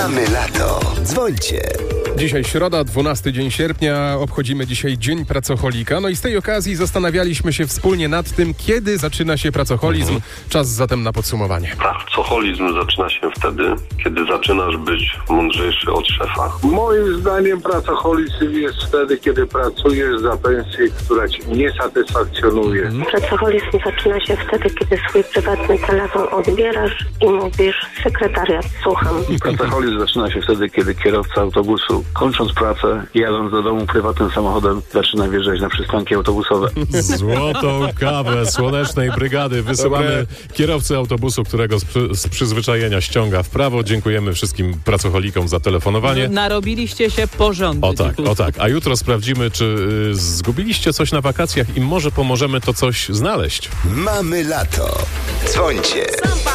Mamy lato. Dzwońcie. Dzisiaj środa, 12 dzień sierpnia. Obchodzimy dzisiaj Dzień Pracocholika. No i z tej okazji zastanawialiśmy się wspólnie nad tym, kiedy zaczyna się pracocholizm. Czas zatem na podsumowanie. Pracocholizm zaczyna się wtedy, kiedy zaczynasz być mądrzejszy od szefa. Moim zdaniem pracocholizm jest wtedy, kiedy pracujesz za pensję, która ci nie satysfakcjonuje. Pracocholizm zaczyna się wtedy, kiedy swój prywatny telefon odbierasz i mówisz: sekretariat, słucham. Pracocholizm zaczyna się wtedy, kiedy kierowca autobusu, kończąc pracę, jadąc do domu prywatnym samochodem, zaczyna wjeżdżać na przystanki autobusowe. Złotą kawę Słonecznej Brygady wysyłamy kierowcy autobusu, którego z przyzwyczajenia ściąga w prawo. Dziękujemy wszystkim pracocholikom za telefonowanie. Narobiliście się porządnie. O tak. A jutro sprawdzimy, czy zgubiliście coś na wakacjach i może pomożemy to coś znaleźć. Mamy lato. Dzwońcie.